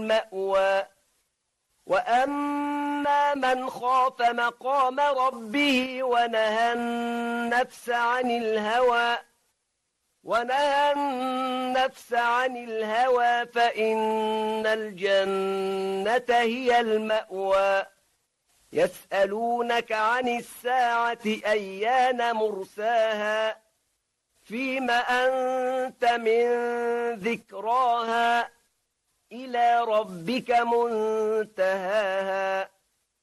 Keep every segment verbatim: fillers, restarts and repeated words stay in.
المأوى وأما من خاف مقام ربه ونهى النفس عن الهوى ونهى النفس عن الهوى فإن الجنة هي المأوى يسألونك عن الساعة أيان مرساها فيم أنت من ذكراها إلى ربك منتهاها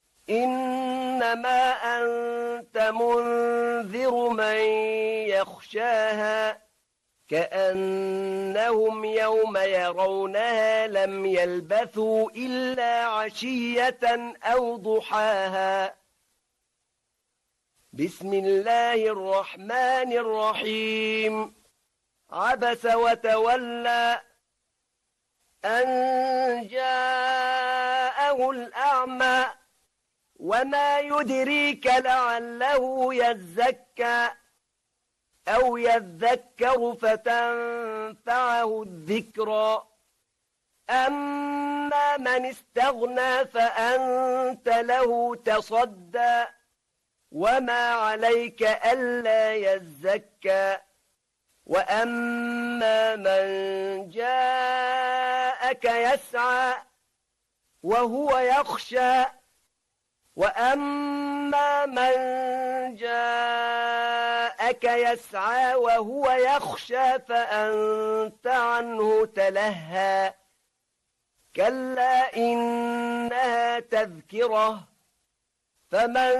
إنما أنت منذر من يخشاها كأنهم يوم يرونها لم يلبثوا إلا عشية أو ضحاها بسم الله الرحمن الرحيم عبس وتولى أن جاءه الأعمى وما يدريك لعله يزكى أو يذكر فتنفعه الذكرى أما من استغنى فأنت له تصدى وما عليك ألا يزكى وأما من جاءك يسعى وهو يخشى وأما من جاءك يسعى وهو يخشى فأنت عنه تلهى كلا إنها تذكرة فمن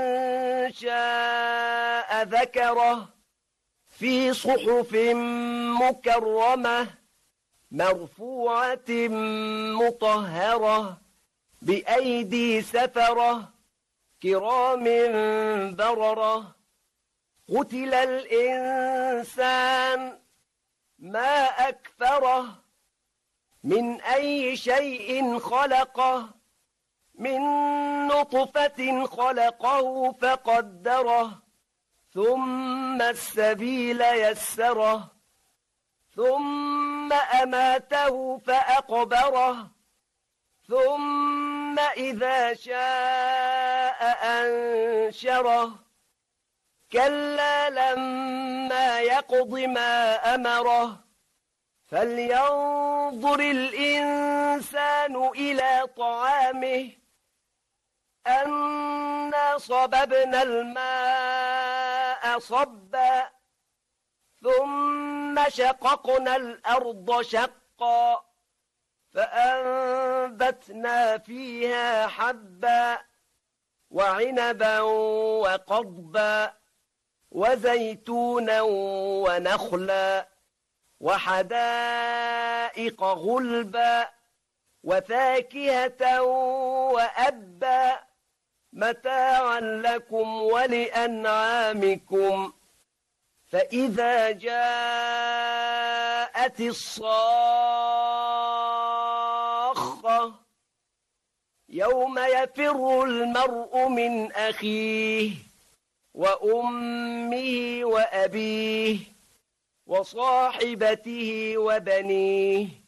شاء ذكره في صحف مكرمة مرفوعة مطهرة بأيدي سفرة كرام بررة قتل الإنسان ما أكفره من أي شيء خلقه من نطفة خلقه فقدره ثم السبيل يسره ثم أماته فأقبره ثم إذا شاء أنشره كلا لما يقض ما أمره فلينظر الإنسان إلى طعامه أنا صببنا الماء صبا ثم شققنا الأرض شقا فأنبتنا فيها حبا وعنبا وقضبا وزيتونا ونخلا وحدائق غلبا وفاكهة وأبا متاعا لكم ولأنعامكم فإذا جاءت الصاخة يوم يفر المرء من أخيه وأمه وأبيه وصاحبته وبنيه